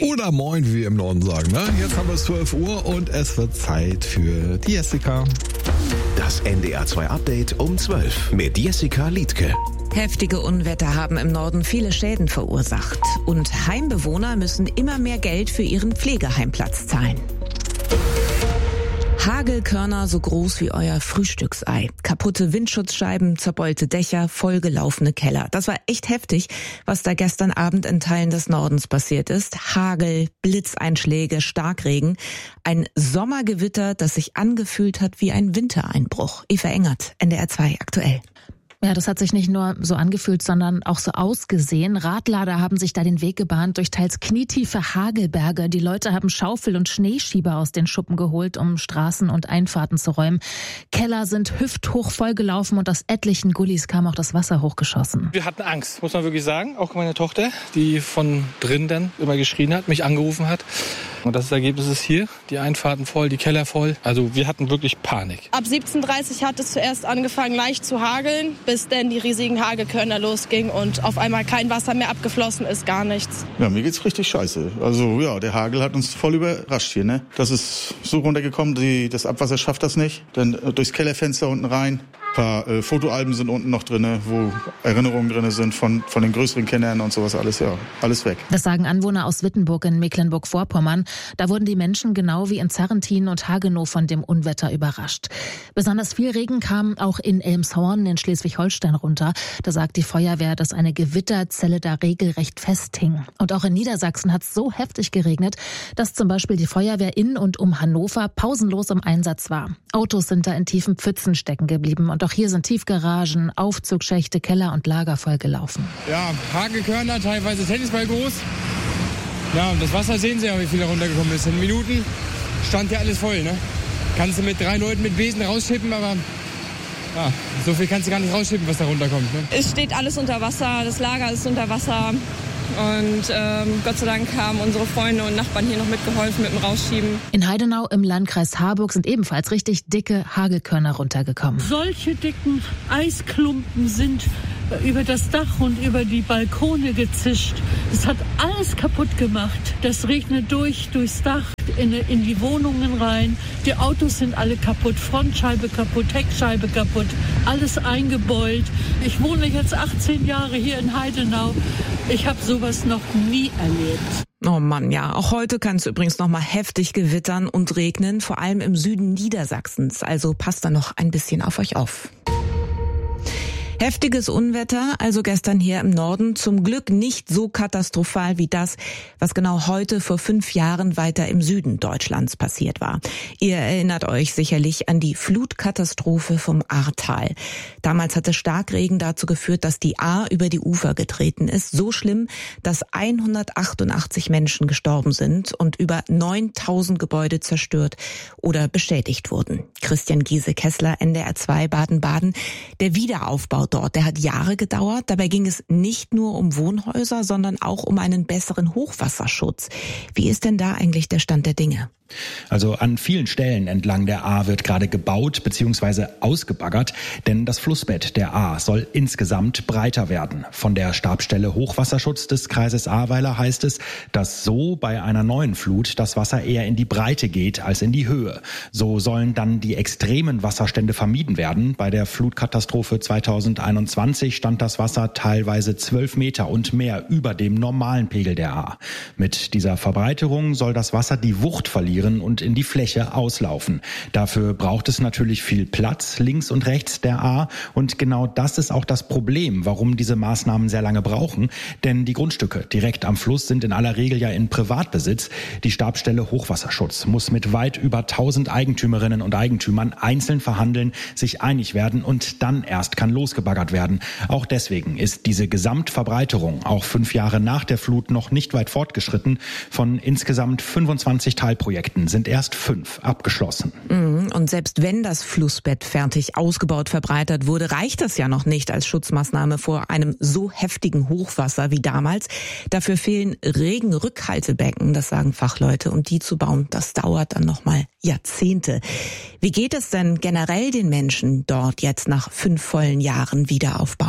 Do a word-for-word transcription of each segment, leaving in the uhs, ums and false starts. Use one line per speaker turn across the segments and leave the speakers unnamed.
Oder moin, wie wir im Norden sagen. Ne? Jetzt haben wir es zwölf Uhr und es wird Zeit für die Jessica.
Das N D R zwei Update um zwölf mit Jessica Liedtke.
Heftige Unwetter haben im Norden viele Schäden verursacht. Und Heimbewohner müssen immer mehr Geld für ihren Pflegeheimplatz zahlen. Hagelkörner so groß wie euer Frühstücksei. Kaputte Windschutzscheiben, zerbeulte Dächer, vollgelaufene Keller. Das war echt heftig, was da gestern Abend in Teilen des Nordens passiert ist. Hagel, Blitzeinschläge, Starkregen. Ein Sommergewitter, das sich angefühlt hat wie ein Wintereinbruch. Eva Engert, N D R zwei aktuell.
Ja, das hat sich nicht nur so angefühlt, sondern auch so ausgesehen. Radlader haben sich da den Weg gebahnt durch teils knietiefe Hagelberge. Die Leute haben Schaufel und Schneeschieber aus den Schuppen geholt, um Straßen und Einfahrten zu räumen. Keller sind hüfthoch vollgelaufen und aus etlichen Gullis kam auch das Wasser hochgeschossen.
Wir hatten Angst, muss man wirklich sagen. Auch meine Tochter, die von drin dann immer geschrien hat, mich angerufen hat. Und das Ergebnis ist hier, die Einfahrten voll, die Keller voll. Also wir hatten wirklich Panik.
Ab siebzehn Uhr dreißig hat es zuerst angefangen leicht zu hageln, bis dann die riesigen Hagelkörner losgingen und auf einmal kein Wasser mehr abgeflossen ist, gar nichts.
Ja, mir geht's richtig scheiße. Also ja, der Hagel hat uns voll überrascht hier. Ne? Das ist so runtergekommen, die, das Abwasser schafft das nicht. Dann durchs Kellerfenster unten rein. Ein paar äh, Fotoalben sind unten noch drin, wo Erinnerungen drin sind von, von den größeren Kindern und sowas alles, ja, alles weg.
Das sagen Anwohner aus Wittenburg in Mecklenburg-Vorpommern. Da wurden die Menschen genau wie in Zarrentin und Hagenow von dem Unwetter überrascht. Besonders viel Regen kam auch in Elmshorn in Schleswig-Holstein runter. Da sagt die Feuerwehr, dass eine Gewitterzelle da regelrecht festhing. Und auch in Niedersachsen hat es so heftig geregnet, dass zum Beispiel die Feuerwehr in und um Hannover pausenlos im Einsatz war. Autos sind da in tiefen Pfützen stecken geblieben. Und auch hier sind Tiefgaragen, Aufzugschächte, Keller und Lager vollgelaufen.
Ja, Hagelkörner, teilweise Tennisball groß. Ja, und das Wasser sehen Sie ja, wie viel da runtergekommen ist. In Minuten stand ja alles voll. Ne? Kannst du mit drei Leuten mit Besen rausschippen, aber ja, so viel kannst du gar nicht rausschippen, was da runterkommt. Ne?
Es steht alles unter Wasser, das Lager ist unter Wasser. Und ähm, Gott sei Dank haben unsere Freunde und Nachbarn hier noch mitgeholfen mit dem Rausschieben.
In Heidenau im Landkreis Harburg sind ebenfalls richtig dicke Hagelkörner runtergekommen.
Solche dicken Eisklumpen sind über das Dach und über die Balkone gezischt. Es hat alles kaputt gemacht. Das regnet durch, durchs Dach, in, in die Wohnungen rein. Die Autos sind alle kaputt, Frontscheibe kaputt, Heckscheibe kaputt, alles eingebeult. Ich wohne jetzt achtzehn Jahre hier in Heidenau. Ich habe sowas noch nie erlebt.
Oh Mann, ja. Auch heute kann es übrigens noch mal heftig gewittern und regnen, vor allem im Süden Niedersachsens. Also passt da noch ein bisschen auf euch auf. Heftiges Unwetter, also gestern hier im Norden, zum Glück nicht so katastrophal wie das, was genau heute vor fünf Jahren weiter im Süden Deutschlands passiert war. Ihr erinnert euch sicherlich an die Flutkatastrophe vom Ahrtal. Damals hatte Starkregen dazu geführt, dass die Ahr über die Ufer getreten ist. So schlimm, dass hundertachtundachtzig Menschen gestorben sind und über neuntausend Gebäude zerstört oder beschädigt wurden. Christian Giese-Kessler, N D R zwei Baden-Baden. Der Wiederaufbau dort, der hat Jahre gedauert. Dabei ging es nicht nur um Wohnhäuser, sondern auch um einen besseren Hochwasserschutz. Wie ist denn da eigentlich der Stand der Dinge?
Also an vielen Stellen entlang der Ahr wird gerade gebaut bzw. ausgebaggert, denn das Flussbett der Ahr soll insgesamt breiter werden. Von der Stabsstelle Hochwasserschutz des Kreises Ahrweiler heißt es, dass so bei einer neuen Flut das Wasser eher in die Breite geht als in die Höhe. So sollen dann die extremen Wasserstände vermieden werden. Bei der Flutkatastrophe zweitausendeinundzwanzig stand das Wasser teilweise zwölf Meter und mehr über dem normalen Pegel der Ahr. Mit dieser Verbreiterung soll das Wasser die Wucht verlieren und in die Fläche auslaufen. Dafür braucht es natürlich viel Platz links und rechts der Ahr. Und genau das ist auch das Problem, warum diese Maßnahmen sehr lange brauchen. Denn die Grundstücke direkt am Fluss sind in aller Regel ja in Privatbesitz. Die Stabsstelle Hochwasserschutz muss mit weit über tausend Eigentümerinnen und Eigentümern einzeln verhandeln, sich einig werden und dann erst kann losgebaggert werden. Auch deswegen ist diese Gesamtverbreiterung auch fünf Jahre nach der Flut noch nicht weit fortgeschritten. Von insgesamt fünfundzwanzig Teilprojekten sind erst fünf abgeschlossen.
Und selbst wenn das Flussbett fertig ausgebaut, verbreitert wurde, reicht das ja noch nicht als Schutzmaßnahme vor einem so heftigen Hochwasser wie damals. Dafür fehlen Regenrückhaltebecken, das sagen Fachleute. Und die zu bauen, das dauert dann noch mal Jahrzehnte. Wie geht es denn generell den Menschen dort jetzt nach fünf vollen Jahren Wiederaufbau?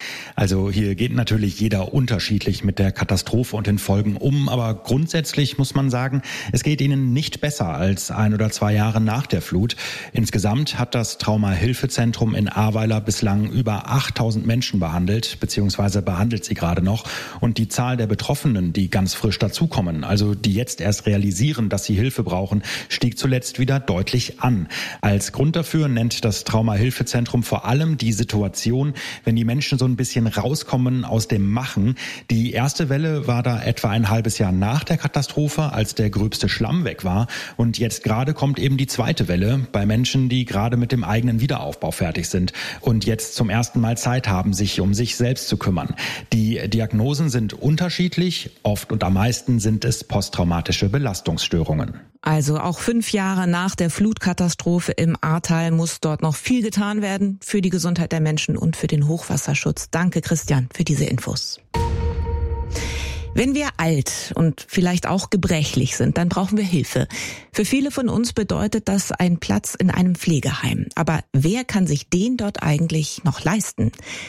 Also hier geht natürlich jeder unterschiedlich mit der Katastrophe und den Folgen um, aber grundsätzlich muss man sagen, es geht ihnen nicht besser als ein oder zwei Jahre nach der Flut. Insgesamt hat das Trauma-Hilfe-Zentrum in Ahrweiler bislang über achttausend Menschen behandelt, beziehungsweise behandelt sie gerade noch. Und die Zahl der Betroffenen, die ganz frisch dazukommen, also die jetzt erst realisieren, dass sie Hilfe brauchen, stieg zuletzt wieder deutlich an. Als Grund dafür nennt das Trauma-Hilfe-Zentrum vor allem die Situation, wenn die Menschen so ein bisschen rauskommen aus dem Machen. Die erste Welle war da etwa ein halbes Jahr nach der Katastrophe, als der gröbste Schlamm weg war. Und jetzt gerade kommt eben die zweite Welle bei Menschen, die gerade mit dem eigenen Wiederaufbau fertig sind und jetzt zum ersten Mal Zeit haben, sich um sich selbst zu kümmern. Die Diagnosen sind unterschiedlich. Oft und am meisten sind es posttraumatische Belastungsstörungen.
Also auch fünf Jahre nach der Flutkatastrophe im Ahrtal muss dort noch viel getan werden für die Gesundheit der Menschen und für den Hochwasserschutz. Danke, Christian, für diese Infos. Wenn wir alt und vielleicht auch gebrechlich sind, dann brauchen wir Hilfe. Für viele von uns bedeutet das ein Platz in einem Pflegeheim. Aber wer kann sich den dort eigentlich noch leisten?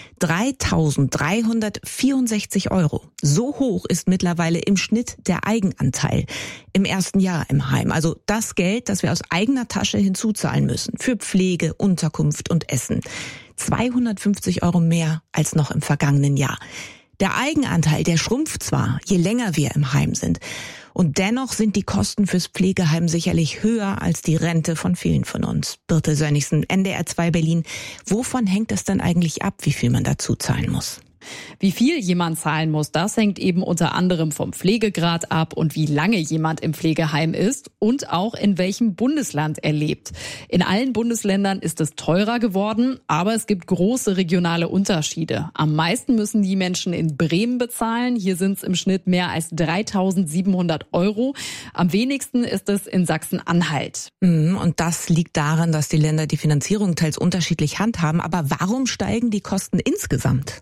dreitausenddreihundertvierundsechzig Euro. So hoch ist mittlerweile im Schnitt der Eigenanteil im ersten Jahr im Heim. Also das Geld, das wir aus eigener Tasche hinzuzahlen müssen für Pflege, Unterkunft und Essen. zweihundertfünfzig Euro mehr als noch im vergangenen Jahr. Der Eigenanteil, der schrumpft zwar, je länger wir im Heim sind. Und dennoch sind die Kosten fürs Pflegeheim sicherlich höher als die Rente von vielen von uns. Birte Sönnigsen, N D R zwei Berlin. Wovon hängt es denn eigentlich ab, wie viel man dazu zahlen muss?
Wie viel jemand zahlen muss, das hängt eben unter anderem vom Pflegegrad ab und wie lange jemand im Pflegeheim ist und auch in welchem Bundesland er lebt. In allen Bundesländern ist es teurer geworden, aber es gibt große regionale Unterschiede. Am meisten müssen die Menschen in Bremen bezahlen. Hier sind es im Schnitt mehr als dreitausendsiebenhundert Euro. Am wenigsten ist es in Sachsen-Anhalt.
Und das liegt daran, dass die Länder die Finanzierung teils unterschiedlich handhaben. Aber warum steigen die Kosten insgesamt?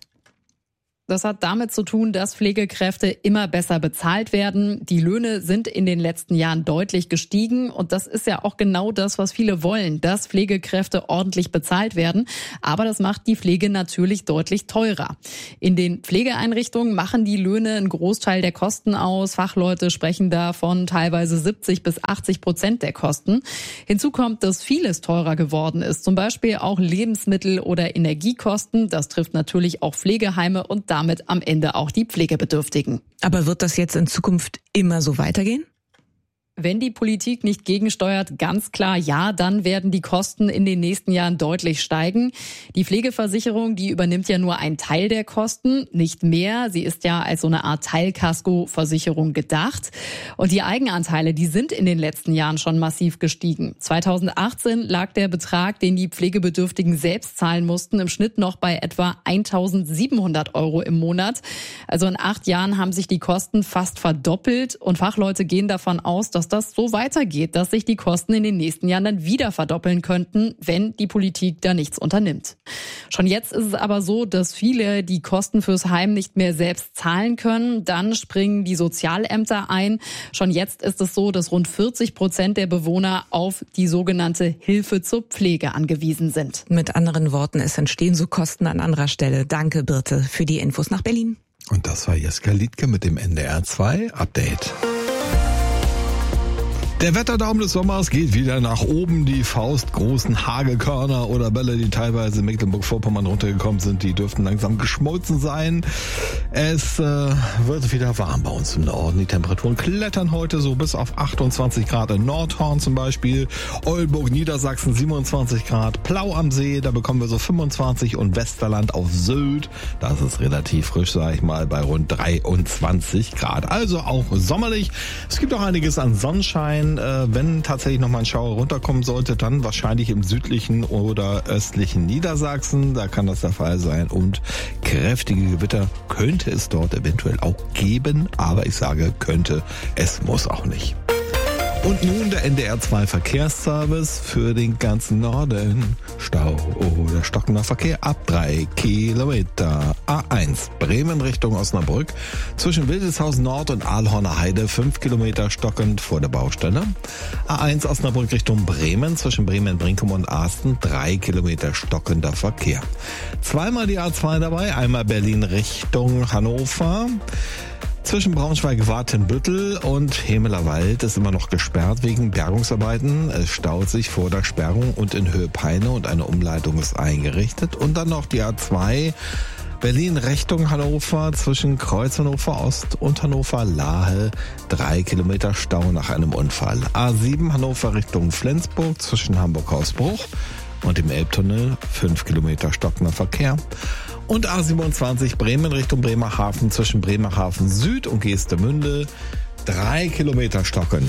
Das hat damit zu tun, dass Pflegekräfte immer besser bezahlt werden. Die Löhne sind in den letzten Jahren deutlich gestiegen. Und das ist ja auch genau das, was viele wollen, dass Pflegekräfte ordentlich bezahlt werden. Aber das macht die Pflege natürlich deutlich teurer. In den Pflegeeinrichtungen machen die Löhne einen Großteil der Kosten aus. Fachleute sprechen da von teilweise siebzig bis achtzig Prozent der Kosten. Hinzu kommt, dass vieles teurer geworden ist. Zum Beispiel auch Lebensmittel oder Energiekosten. Das trifft natürlich auch Pflegeheime und damit am Ende auch die Pflegebedürftigen.
Aber wird das jetzt in Zukunft immer so weitergehen?
Wenn die Politik nicht gegensteuert, ganz klar ja, dann werden die Kosten in den nächsten Jahren deutlich steigen. Die Pflegeversicherung, die übernimmt ja nur einen Teil der Kosten, nicht mehr. Sie ist ja als so eine Art Teilkaskoversicherung gedacht. Und die Eigenanteile, die sind in den letzten Jahren schon massiv gestiegen. zweitausendachtzehn lag der Betrag, den die Pflegebedürftigen selbst zahlen mussten, im Schnitt noch bei etwa eintausendsiebenhundert Euro im Monat. Also in acht Jahren haben sich die Kosten fast verdoppelt und Fachleute gehen davon aus, dass das so weitergeht, dass sich die Kosten in den nächsten Jahren dann wieder verdoppeln könnten, wenn die Politik da nichts unternimmt. Schon jetzt ist es aber so, dass viele die Kosten fürs Heim nicht mehr selbst zahlen können. Dann springen die Sozialämter ein. Schon jetzt ist es so, dass rund vierzig Prozent der Bewohner auf die sogenannte Hilfe zur Pflege angewiesen sind.
Mit anderen Worten, es entstehen so Kosten an anderer Stelle. Danke, Birte, für die Infos nach Berlin.
Und das war Jeska Liedke mit dem N D R zwei Update. Der Wetterdaum des Sommers geht wieder nach oben. Die faustgroßen Hagelkörner oder Bälle, die teilweise in Mecklenburg-Vorpommern runtergekommen sind, die dürften langsam geschmolzen sein. Es äh, wird wieder warm bei uns im Norden. Die Temperaturen klettern heute so bis auf achtundzwanzig Grad in Nordhorn zum Beispiel. Oldenburg, Niedersachsen siebenundzwanzig Grad. Plau am See, da bekommen wir so fünfundzwanzig. Und Westerland auf Sylt, das ist relativ frisch, sag ich mal, bei rund dreiundzwanzig Grad. Also auch sommerlich. Es gibt auch einiges an Sonnenschein. Wenn tatsächlich noch mal ein Schauer runterkommen sollte, dann wahrscheinlich im südlichen oder östlichen Niedersachsen. Da kann das der Fall sein. Und kräftige Gewitter könnte es dort eventuell auch geben. Aber ich sage könnte, es muss auch nicht. Und nun der N D R zwei Verkehrsservice für den ganzen Norden. Stau oder stockender Verkehr ab drei Kilometer. A eins Bremen Richtung Osnabrück. Zwischen Wildeshausen Nord und Aalhorner Heide fünf Kilometer stockend vor der Baustelle. A eins Osnabrück Richtung Bremen. Zwischen Bremen-Brinkum und Asten drei Kilometer stockender Verkehr. Zweimal die A zwei dabei. Einmal Berlin Richtung Hannover. Zwischen Braunschweig-Watenbüttel und Hemelerwald ist immer noch gesperrt wegen Bergungsarbeiten. Es staut sich vor der Sperrung und in Höhe Peine und eine Umleitung ist eingerichtet. Und dann noch die A zwei Berlin Richtung Hannover zwischen Kreuz Hannover Ost und Hannover Lahe. Drei Kilometer Stau nach einem Unfall. A sieben Hannover Richtung Flensburg zwischen Hamburg-Hausbruch und dem Elbtunnel. Fünf Kilometer stockender Verkehr. Und A siebenundzwanzig Bremen Richtung Bremerhaven zwischen Bremerhaven Süd und Geestemünde. Drei Kilometer stocken.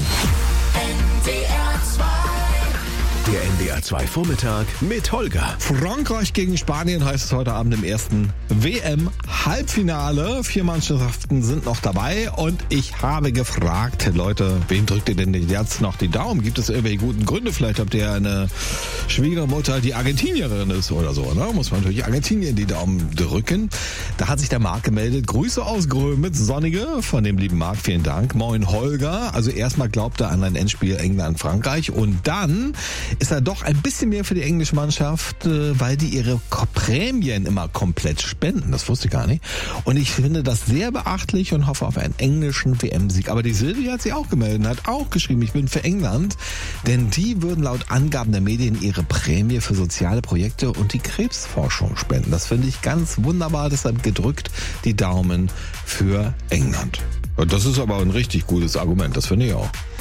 Der N D R zwei Vormittag mit Holger.
Frankreich gegen Spanien heißt es heute Abend im ersten W M-Halbfinale. Vier Mannschaften sind noch dabei und ich habe gefragt, Leute, wem drückt ihr denn jetzt noch die Daumen? Gibt es irgendwelche guten Gründe? Vielleicht habt ihr eine Schwiegermutter, die Argentinierin ist oder so, ne? Muss man natürlich Argentinien die Daumen drücken. Da hat sich der Marc gemeldet. Grüße aus Grömitz, Sonnige, von dem lieben Marc, vielen Dank. Moin Holger. Also erstmal glaubt er an ein Endspiel England-Frankreich und dann ist er doch ein bisschen mehr für die englische Mannschaft, weil die ihre Prämien immer komplett spenden. Das wusste ich gar nicht. Und ich finde das sehr beachtlich und hoffe auf einen englischen W M-Sieg. Aber die Silvia hat sich auch gemeldet, hat auch geschrieben, ich bin für England. Denn die würden laut Angaben der Medien ihre Prämie für soziale Projekte und die Krebsforschung spenden. Das finde ich ganz wunderbar. Deshalb gedrückt die Daumen für England. Das ist aber ein richtig gutes Argument. Das finde ich auch.